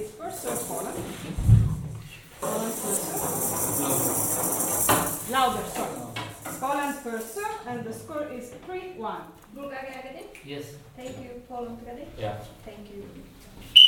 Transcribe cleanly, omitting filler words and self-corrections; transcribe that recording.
is first serve Poland. Poland first serve. Louder, sorry. Poland first serve, and the score is 3-1. Bulgaria ready? Yes. Thank you. Poland ready? Yeah. Thank you.